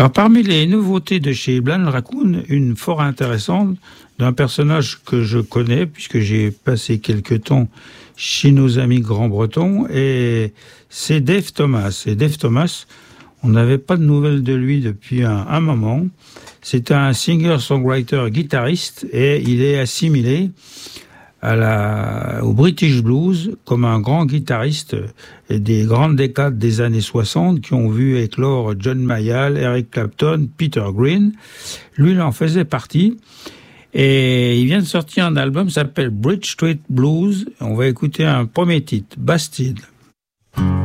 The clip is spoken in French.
Alors, parmi les nouveautés de chez Blan Raccoon, une fort intéressante d'un personnage que je connais, puisque j'ai passé quelque temps chez nos amis grands-bretons, et c'est Dave Thomas. Et Dave Thomas, on n'avait pas de nouvelles de lui depuis un moment. C'est un singer-songwriter guitariste, et il est assimilé au British Blues comme un grand guitariste des grandes décades des années 60 qui ont vu éclore John Mayall, Eric Clapton, Peter Green. Lui, il en faisait partie. Et il vient de sortir un album qui s'appelle Bridge Street Blues. On va écouter un premier titre, Bastille.